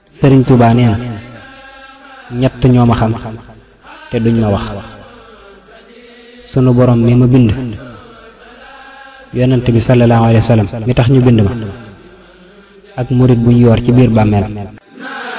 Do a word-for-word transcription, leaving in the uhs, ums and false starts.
Sëriñ Tuubaa nee na ñett ñoo ma xam te duñ ma wax sunu borom mi ma bind, yonent bi sallallahu alayhi wa sallam mi tax ñu bind ma, ak murit buñ yor ci biir bàmmeel.